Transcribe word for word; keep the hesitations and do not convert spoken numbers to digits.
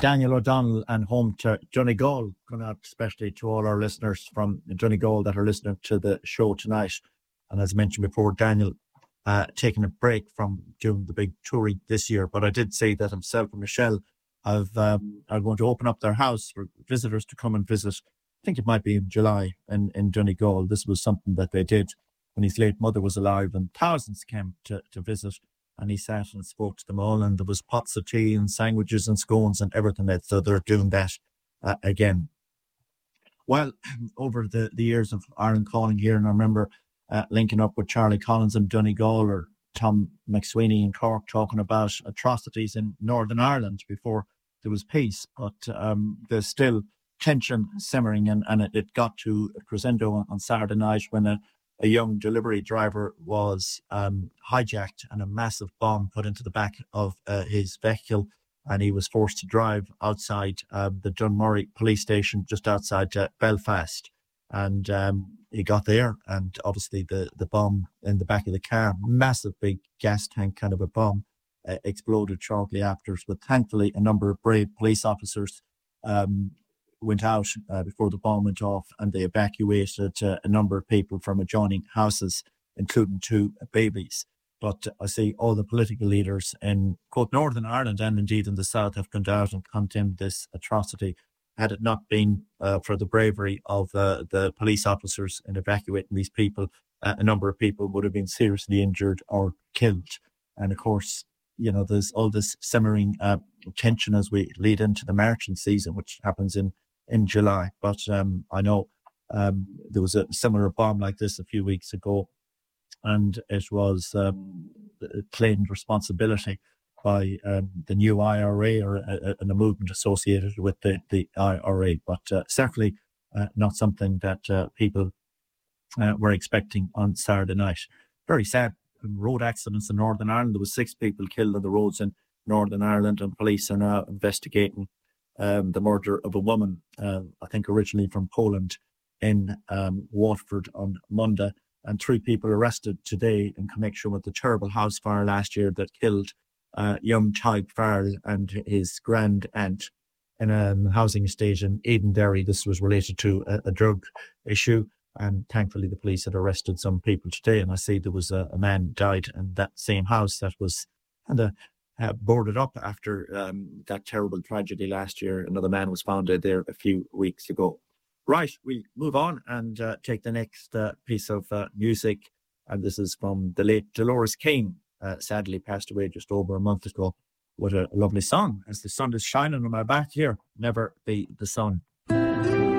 Daniel O'Donnell and home to Donegal, going out especially to all our listeners from Donegal that are listening to the show tonight. And as mentioned before, Daniel uh, taking a break from doing the big touring this year. But I did say that himself and Michelle have, um, are going to open up their house for visitors to come and visit. I think it might be in July in, in Donegal. This was something that they did when his late mother was alive, and thousands came to, to visit. And he sat and spoke to them all, and there was pots of tea and sandwiches and scones and everything else. So they're doing that uh, again. Well, over the, the years of Ireland Calling here, and I remember uh, linking up with Charlie Collins in Donegal or Tom McSweeney in Cork talking about atrocities in Northern Ireland before there was peace. But um, there's still tension simmering, and, and it, it got to a crescendo on, on Saturday night when a A young delivery driver was um, hijacked and a massive bomb put into the back of uh, his vehicle, and he was forced to drive outside uh, the Dunmurry police station just outside uh, Belfast. And um, he got there, and obviously the, the bomb in the back of the car, massive big gas tank kind of a bomb, uh, exploded shortly after. But thankfully, a number of brave police officers um, went out uh, before the bomb went off, and they evacuated uh, a number of people from adjoining houses, including two babies. But uh, I see all the political leaders in both Northern Ireland and indeed in the South have come out and condemned this atrocity. Had it not been uh, for the bravery of uh, the police officers in evacuating these people, uh, a number of people would have been seriously injured or killed. And of course, you know, there's all this simmering uh, tension as we lead into the marching season, which happens in in July. But um, I know um, there was a similar bomb like this a few weeks ago, and it was um, claimed responsibility by um, the new I R A or a, a, a movement associated with the, the I R A, but uh, certainly uh, not something that uh, people uh, were expecting on Saturday night. Very sad road accidents in Northern Ireland. There was six people killed on the roads in Northern Ireland, and police are now investigating Um, the murder of a woman, uh, I think originally from Poland, in um, Waterford on Monday, and three people arrested today in connection with the terrible house fire last year that killed uh, young Tyke Farrell and his grand aunt in a housing estate in Edenderry. This was related to a, a drug issue, and thankfully the police had arrested some people today. And I see there was a, a man died in that same house that was kind of Uh, boarded up after um, that terrible tragedy last year. Another man was found dead there a few weeks ago. Right, we move on and uh, take the next uh, piece of uh, music. And this is from the late Dolores Keane, uh, sadly passed away just over a month ago. What a lovely song. As the sun is shining on my back here, never be the sun.